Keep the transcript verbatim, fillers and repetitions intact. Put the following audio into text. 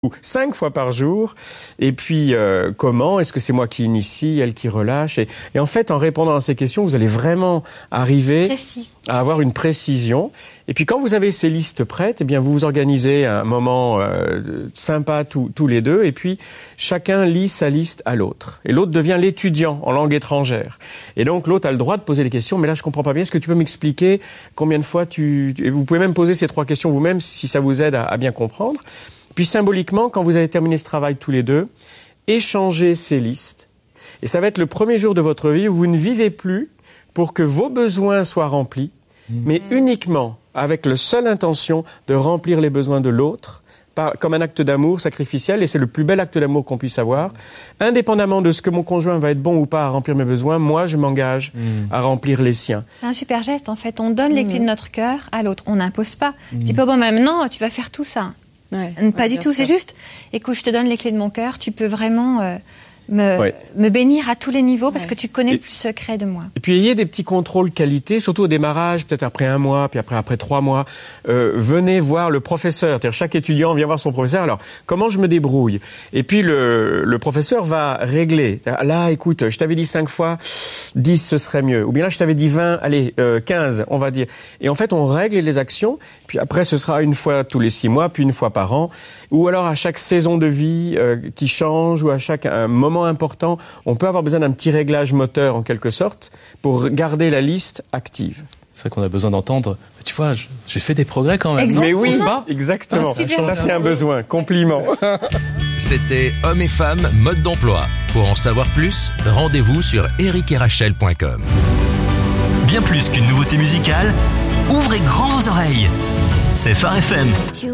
cinq fois par jour. Et puis, euh, comment? Est-ce que c'est moi qui initie, elle qui relâche? Et, et en fait, en répondant à ces questions, vous allez vraiment arriver Précis. à avoir une précision. Et puis, quand vous avez ces listes prêtes, eh bien, vous vous organisez un moment euh, sympa tous, tous les deux. Et puis, chacun lit sa liste à l'autre. Et l'autre devient l'étudiant en langue étrangère. Et donc, l'autre a le droit de poser les questions. Mais là, je comprends pas bien. Est-ce que tu peux m'expliquer combien de fois tu... Et vous pouvez même poser ces trois questions vous-même si ça vous aide à, à bien comprendre. Puis symboliquement, quand vous avez terminé ce travail tous les deux, échangez ces listes. Et ça va être le premier jour de votre vie où vous ne vivez plus pour que vos besoins soient remplis, mmh. mais uniquement avec la seule intention de remplir les besoins de l'autre, par, comme un acte d'amour sacrificiel, et c'est le plus bel acte d'amour qu'on puisse avoir. Indépendamment de ce que mon conjoint va être bon ou pas à remplir mes besoins, moi, je m'engage mmh. à remplir les siens. C'est un super geste, en fait. On donne mmh. les clés de notre cœur à l'autre. On n'impose pas. Mmh. Je dis pas, bon, maintenant, tu vas faire tout ça. Ouais, pas ouais, du tout, sûr. C'est juste, écoute, je te donne les clés de mon cœur, tu peux vraiment euh, me, ouais. me bénir à tous les niveaux parce ouais. que tu connais et, le plus secret de moi. Et puis, ayez des petits contrôles qualité, surtout au démarrage, peut-être après un mois, puis après, après trois mois. Euh, venez voir le professeur, c'est-à-dire chaque étudiant vient voir son professeur. Alors, comment je me débrouille? Et puis, le, le professeur va régler. Là, écoute, je t'avais dit cinq fois, dix, ce serait mieux. Ou bien là, je t'avais dit vingt, allez, euh, quinze, on va dire. Et en fait, on règle les actions. Puis après, ce sera une fois tous les six mois, puis une fois par an. Ou alors à chaque saison de vie euh, qui change, ou à chaque un moment important, on peut avoir besoin d'un petit réglage moteur, en quelque sorte, pour garder la liste active. C'est vrai qu'on a besoin d'entendre. Tu vois, j'ai fait des progrès quand même. Mais oui, exactement. Ah, ça, c'est un besoin. Compliment. C'était Hommes et Femmes, mode d'emploi. Pour en savoir plus, rendez-vous sur eric et rachel point com. Bien plus qu'une nouveauté musicale, ouvrez grand vos oreilles. C'est Phare F M.